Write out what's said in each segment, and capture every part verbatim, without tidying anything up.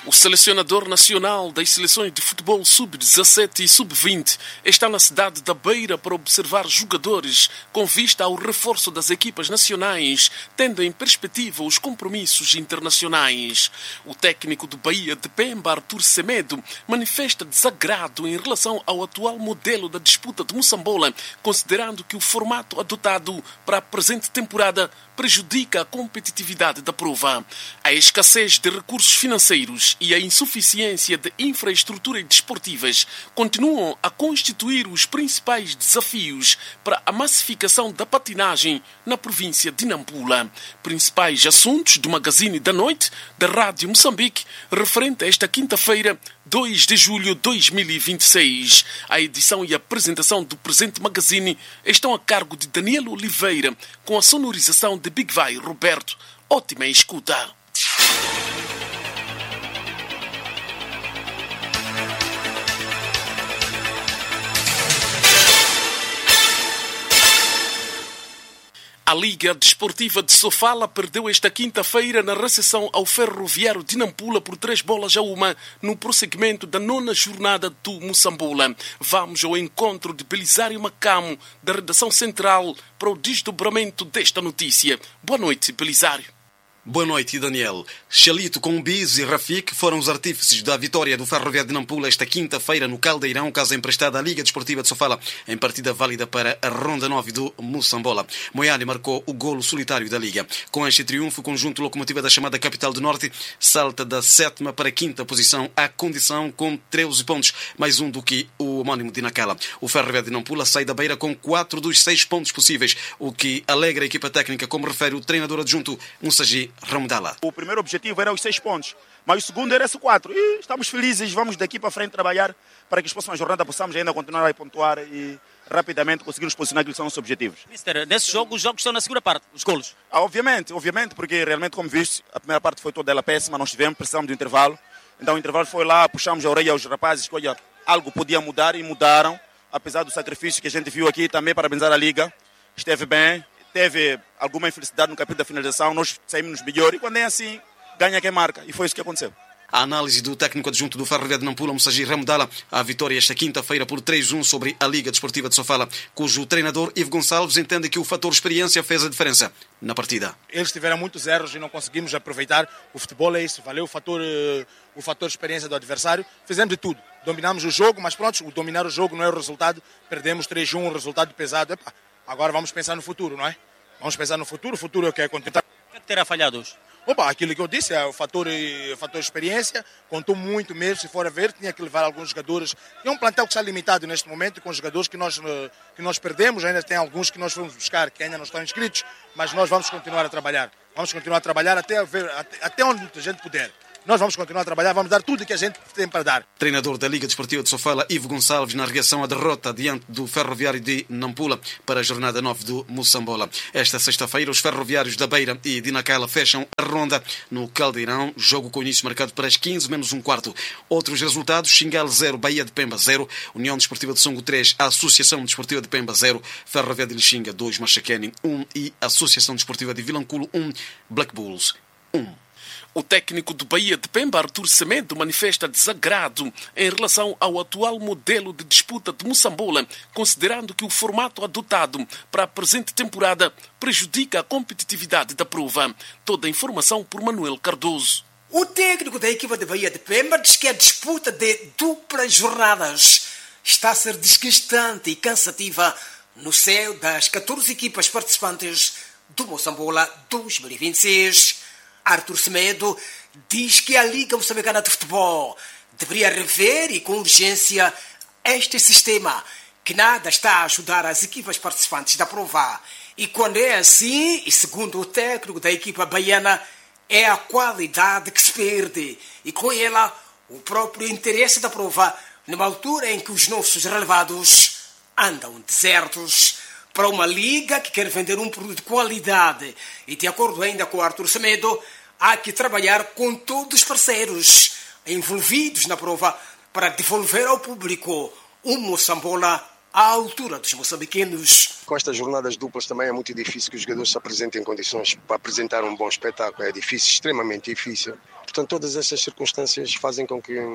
O selecionador nacional das seleções de futebol sub dezassete e sub vinte está na cidade da Beira para observar jogadores com vista ao reforço das equipas nacionais, tendo em perspectiva os compromissos internacionais. O técnico do Bahia de Pemba, Arthur Semedo, manifesta desagrado em relação ao atual modelo da disputa de Moçambola, considerando que o formato adotado para a presente temporada prejudica a competitividade da prova. A escassez de recursos financeiros e a insuficiência de infraestruturas desportivas continuam a constituir os principais desafios para a massificação da patinagem na província de Nampula. Principais assuntos do Magazine da Noite da Rádio Moçambique, referente a esta quinta-feira, dois de julho de dois mil e vinte e seis. A edição e a apresentação do presente magazine estão a cargo de Daniel Oliveira, com a sonorização de Big Vai Roberto. Ótima escuta! A Liga Desportiva de Sofala perdeu esta quinta-feira na recepção ao Ferroviário de Nampula por três bolas a uma no prosseguimento da nona jornada do Moçambola. Vamos ao encontro de Belisário Macamo, da redação central, para o desdobramento desta notícia. Boa noite, Belisário. Boa noite, Daniel. Chalito, Combiz e Rafik foram os artífices da vitória do Ferroviário de Nampula esta quinta-feira no Caldeirão, casa emprestada à Liga Desportiva de Sofala, em partida válida para a Ronda nove do Moçambola. Moiali marcou o golo solitário da Liga. Com este triunfo, o conjunto locomotiva da chamada Capital do Norte salta da sétima para a quinta posição, à condição com treze pontos, mais um do que o homónimo de Nacala. O Ferroviário de Nampula sai da Beira com quatro dos seis pontos possíveis, o que alegra a equipa técnica, como refere o treinador adjunto Mussaji Ramdala. O primeiro objetivo era os seis pontos, mas o segundo era esse quatro. E estamos felizes, vamos daqui para frente trabalhar para que as próximas jornadas possamos ainda continuar a pontuar e rapidamente conseguir nos posicionar aquilo que são nossos objetivos. Mister, nesse jogo, os jogos estão na segunda parte, os golos? Ah, obviamente, obviamente, porque realmente, como viste, a primeira parte foi toda ela péssima, nós tivemos, precisamos de um intervalo. Então o intervalo foi lá, puxamos a orelha aos rapazes que olha, algo podia mudar e mudaram, apesar do sacrifício que a gente viu aqui, também parabenizar a Liga, esteve bem. Teve alguma infelicidade no capítulo da finalização, nós saímos melhor e quando é assim, ganha quem marca. E foi isso que aconteceu. A análise do técnico adjunto do Ferroviário de Nampula, Mussaji Ramdala, a vitória esta quinta-feira por três a um sobre a Liga Desportiva de Sofala, cujo treinador Ivo Gonçalves entende que o fator experiência fez a diferença na partida. Eles tiveram muitos erros e não conseguimos aproveitar. O futebol é isso, valeu o fator, o fator experiência do adversário. Fizemos de tudo, dominamos o jogo, mas pronto, o dominar o jogo não é o resultado. Perdemos três a um, um resultado pesado. Epa, agora vamos pensar no futuro, não é? Vamos pensar no futuro, o futuro é o que é contentar. O que é que terá falhado hoje? Opa, aquilo que eu disse é o fator, o fator experiência, contou muito mesmo, se for a ver, tinha que levar alguns jogadores. É um plantel que está limitado neste momento, com jogadores que nós, que nós perdemos, ainda tem alguns que nós fomos buscar, que ainda não estão inscritos, mas nós vamos continuar a trabalhar. Vamos continuar a trabalhar até, ver, até, até onde a gente puder. Nós vamos continuar a trabalhar, vamos dar tudo o que a gente tem para dar. Treinador da Liga Desportiva de Sofala, Ivo Gonçalves, na reação à derrota diante do Ferroviário de Nampula para a jornada nove do Moçambola. Esta sexta-feira, os ferroviários da Beira e de Nacala fecham a ronda no Caldeirão, jogo com início marcado para as quinze menos um quarto. Outros resultados: Xingal zero, Bahia de Pemba zero, União Desportiva de Songo três, Associação Desportiva de Pemba zero, Ferroviário de Lixinga dois, Machacani um e Associação Desportiva de Vilanculo um, Black Bulls um. O técnico do Bahia de Pemba, Arthur Semedo, manifesta desagrado em relação ao atual modelo de disputa de Moçambola, considerando que o formato adotado para a presente temporada prejudica a competitividade da prova. Toda a informação por Manuel Cardoso. O técnico da equipa de Bahia de Pemba diz que a disputa de duplas jornadas está a ser desgastante e cansativa no seio das catorze equipas participantes do Moçambola dois mil e vinte e seis. Arthur Semedo diz que a Liga Moçambicana de Futebol deveria rever e com urgência este sistema, que nada está a ajudar as equipas participantes da prova. E quando é assim, e segundo o técnico da equipa baiana, é a qualidade que se perde e com ela o próprio interesse da prova, numa altura em que os nossos relevados andam desertos. Para uma liga que quer vender um produto de qualidade e, de acordo ainda com Arthur Semedo, há que trabalhar com todos os parceiros envolvidos na prova para devolver ao público um Moçambola à altura dos moçambicanos. Com estas jornadas duplas também é muito difícil que os jogadores se apresentem em condições para apresentar um bom espetáculo. É difícil, extremamente difícil. portanto, todas essas circunstâncias fazem com que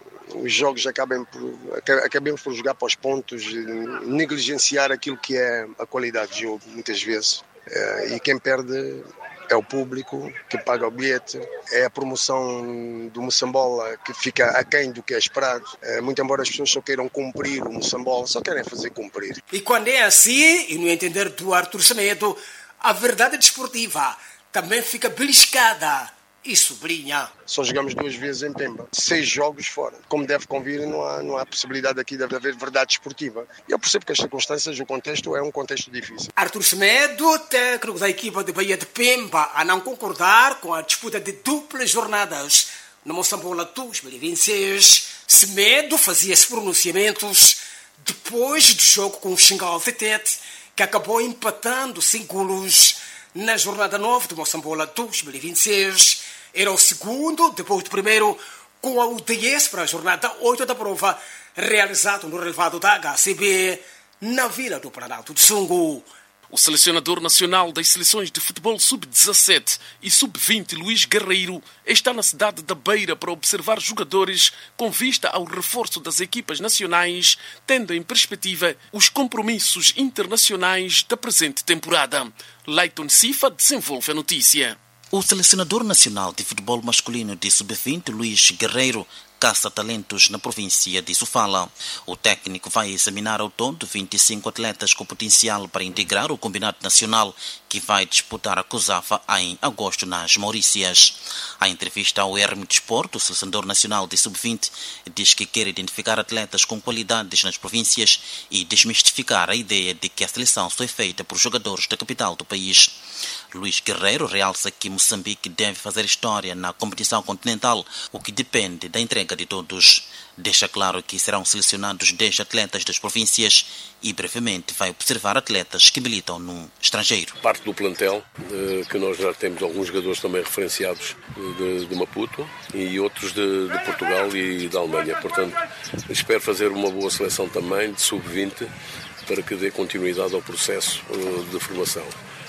os jogos acabem por, acabemos por jogar para os pontos, negligenciar aquilo que é a qualidade de jogo, muitas vezes. E quem perde é o público que paga o bilhete, é a promoção do Moçambola que fica aquém do que é esperado. Muito embora as pessoas só queiram cumprir o Moçambola, só querem fazer cumprir. E quando é assim, e no entender do Arthur Semedo, a verdade desportiva também fica beliscada. E sublinha. Só jogamos duas vezes em Pemba, seis jogos fora. Como deve convir, não há, não há possibilidade aqui de haver verdade esportiva. E eu percebo que as circunstâncias, o contexto é um contexto difícil. Arthur Semedo, técnico da equipa de Bahia de Pemba, a não concordar com a disputa de duplas jornadas no Moçambola dois mil e vinte e seis. Semedo fazia esses pronunciamentos depois do jogo com o Xingal Tetete, que acabou empatando sem golos na jornada nove do Moçambola dois mil e vinte e seis. Era o segundo, depois do primeiro, com a U D S para a jornada oito da prova, realizado no relevado da H C B, na Vila do Planalto de Sungo. O selecionador nacional das seleções de futebol sub dezassete e sub vinte, Luís Guerreiro, está na cidade da Beira para observar jogadores com vista ao reforço das equipas nacionais, tendo em perspectiva os compromissos internacionais da presente temporada. Leighton Sifa desenvolve a notícia. O selecionador nacional de futebol masculino de sub vinte, Luís Guerreiro, caça talentos na província de Sofala. O técnico vai examinar ao todo vinte e cinco atletas com potencial para integrar o combinado nacional que vai disputar a COSAFA em agosto nas Maurícias. A entrevista ao R M Desporto, o selecionador nacional de sub vinte, diz que quer identificar atletas com qualidades nas províncias e desmistificar a ideia de que a seleção só é feita por jogadores da capital do país. Luís Guerreiro realça que Moçambique deve fazer história na competição continental, o que depende da entrega de todos. Deixa claro que serão selecionados dez atletas das províncias e brevemente vai observar atletas que militam no estrangeiro. Parte do plantel, que nós já temos alguns jogadores também referenciados de, de Maputo e outros de, de Portugal e da Alemanha. Portanto, espero fazer uma boa seleção também de sub vinte para que dê continuidade ao processo de formação.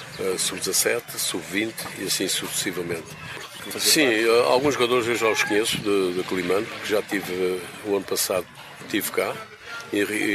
sub dezassete, sub vinte e assim sucessivamente. Sim, alguns jogadores eu já os conheço de, de Climane, que já tive o ano passado, tive cá, e,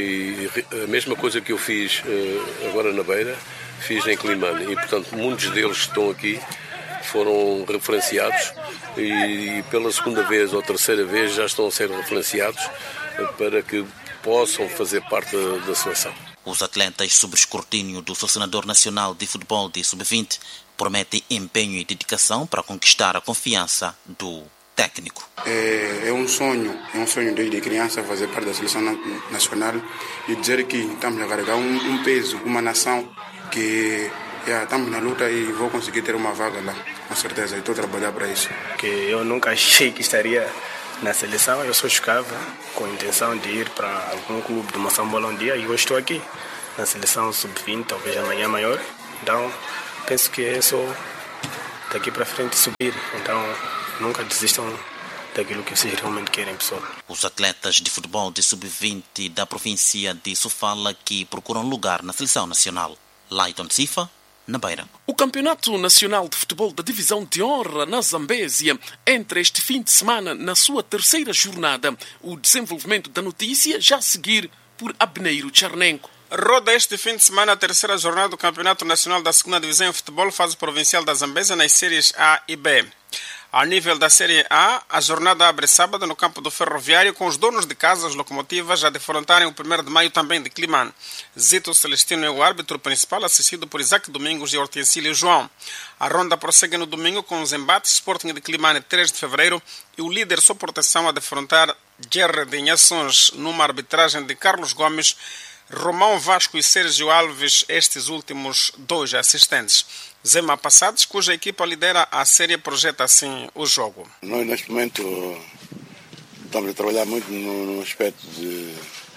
e a mesma coisa que eu fiz agora na Beira, fiz em Climane, e portanto muitos deles que estão aqui foram referenciados e, e pela segunda vez ou terceira vez já estão a ser referenciados para que possam fazer parte da, da seleção. Os atletas sob escrutínio do selecionador nacional de futebol de sub vinte prometem empenho e dedicação para conquistar a confiança do técnico. É, é um sonho, é um sonho desde criança fazer parte da seleção nacional e dizer que estamos a carregar um, um peso, uma nação que yeah, estamos na luta e vou conseguir ter uma vaga lá, com certeza, e estou a trabalhar para isso. Que eu nunca achei que estaria na seleção, eu só ficava com a intenção de ir para algum clube do Moçambola um dia e hoje estou aqui na seleção sub vinte, talvez amanhã maior. Então penso que é só daqui para frente subir. Então nunca desistam daquilo que vocês realmente querem, pessoal. Os atletas de futebol de sub vinte da província de Sofala que procuram lugar na seleção nacional. Leighton Sifa, na Beira. O Campeonato Nacional de Futebol da Divisão de Honra na Zambésia entra este fim de semana na sua terceira jornada. O desenvolvimento da notícia já a seguir por Abneiro Charnenko. Roda este fim de semana a terceira jornada do Campeonato Nacional da segunda Divisão em Futebol, fase provincial da Zambésia, nas séries A e B. A nível da Série A, a jornada abre sábado no campo do Ferroviário, com os donos de casa, as locomotivas, a defrontarem o primeiro de maio também de Climane. Zito Celestino é o árbitro principal, assistido por Isaac Domingos e Hortensílio João. A ronda prossegue no domingo com os embates Sporting de Climane, três de fevereiro, e o líder Só Proteção a defrontar Guerra de Inhações, numa arbitragem de Carlos Gomes, Romão Vasco e Sérgio Alves, estes últimos dois assistentes. Zema Passados, cuja equipa lidera a série, projeta assim o jogo. Nós, neste momento, estamos a trabalhar muito no, no aspecto de,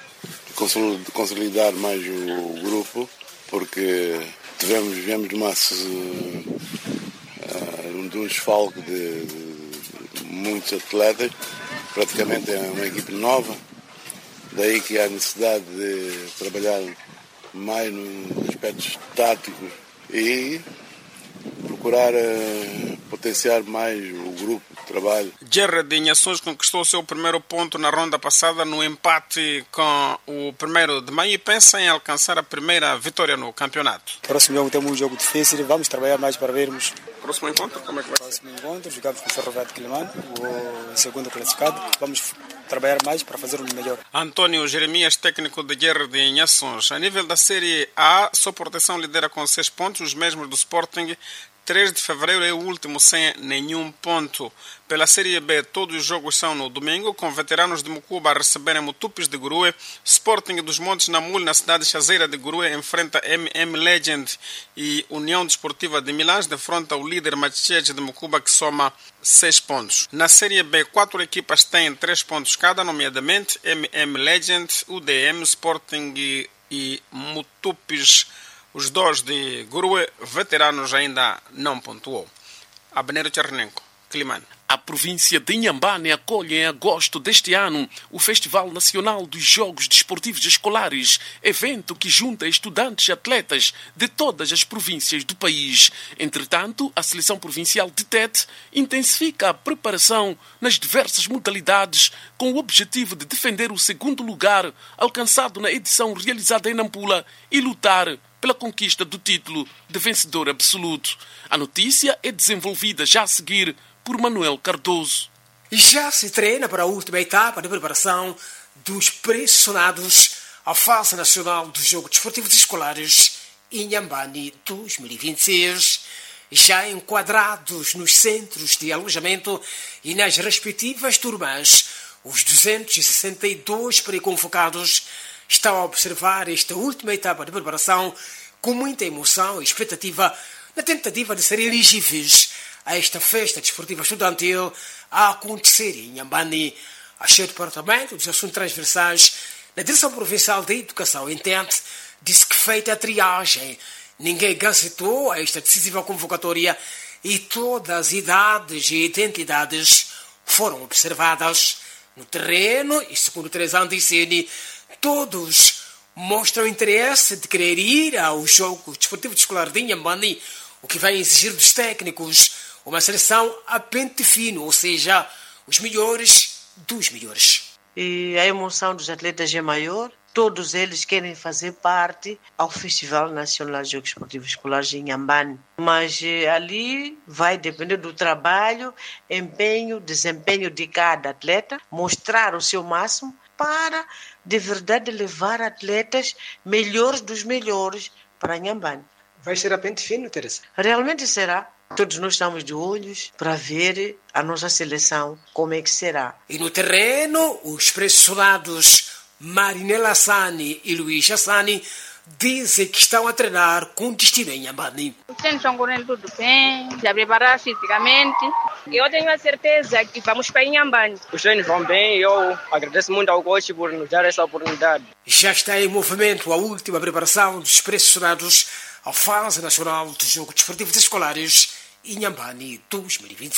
de consolidar mais o, o grupo, porque tivemos, viemos de, uma, uh, de um desfalque de, de muitos atletas, praticamente é uma equipe nova, daí que há necessidade de trabalhar mais nos aspectos táticos e procurar uh, potenciar mais o grupo de trabalho. Guerra de Inhações conquistou o seu primeiro ponto na ronda passada no empate com o primeiro de maio e pensa em alcançar a primeira vitória no campeonato. Próximo jogo temos um jogo difícil, vamos trabalhar mais para vermos. Próximo encontro, como é que vai? Próximo encontro, jogamos com o Ferroviário de Quelimane, o segundo classificado. Vamos trabalhar mais para fazer o melhor. Antônio Jeremias, técnico de Guerra de Inhações. A nível da Série A, sua proteção lidera com seis pontos, os mesmos do Sporting. três de fevereiro é o último sem nenhum ponto. Pela Série B, todos os jogos são no domingo, com veteranos de Mucuba a receberem Mutupes de Gurue. Sporting dos Montes Namul, na cidade chazeira de Gurue, enfrenta M M Legend e União Desportiva de Milães, defronta o líder Machiche de Mucuba, que soma seis pontos. Na Série B, quatro equipas têm três pontos cada, nomeadamente M M Legend, U D M, Sporting e, e Mutupes. Os dois de Gurue, veteranos, ainda não pontuou. Abneiro Tchernenko, Quelimane. A província de Inhambane acolhe em agosto deste ano o Festival Nacional dos Jogos Desportivos Escolares, evento que junta estudantes e atletas de todas as províncias do país. Entretanto, a Seleção Provincial de Tete intensifica a preparação nas diversas modalidades com o objetivo de defender o segundo lugar alcançado na edição realizada em Nampula e lutar pela conquista do título de vencedor absoluto. A notícia é desenvolvida já a seguir por Manuel Cardoso. Já se treina para a última etapa de preparação dos pressionados à fase nacional dos Jogos Desportivos Escolares Inhambane dois mil e vinte e seis, já enquadrados nos centros de alojamento e nas respectivas turmas. Os duzentos e sessenta e dois pré-convocados estão a observar esta última etapa de preparação com muita emoção e expectativa na tentativa de serem elegíveis a esta festa desportiva estudantil a acontecer em Inhambane. A chefe do Departamento dos Assuntos Transversais na Direção Provincial da Educação em Tete disse que, feita a triagem, ninguém gazetou a esta decisiva convocatória e todas as idades e identidades foram observadas no terreno e, segundo Teresa Andiceni, todos mostram interesse de querer ir ao jogo desportivo escolar de Inhambane, o que vai exigir dos técnicos uma seleção a pente fino, ou seja, os melhores dos melhores. E a emoção dos atletas é maior. Todos eles querem fazer parte ao Festival Nacional de Jogos Esportivos Escolares em Inhambane. Mas eh, ali vai depender do trabalho, empenho, desempenho de cada atleta, mostrar o seu máximo para, de verdade, levar atletas melhores dos melhores para Inhambane. Vai ser a pente fino, Teresa? Realmente será. Todos nós estamos de olhos para ver a nossa seleção, como é que será. E no terreno, os pressionados Marinela Sani e Luís Hassani dizem que estão a treinar com destino em Inhambane. Os treinos estão correndo tudo bem, já prepararam fisicamente. Eu tenho a certeza que vamos para Inhambane. Os treinos vão bem e eu agradeço muito ao coach por nos dar essa oportunidade. Já está em movimento a última preparação dos pressionados à fase nacional dos Jogos Desportivos Escolares Inhambane dois mil e vinte e seis.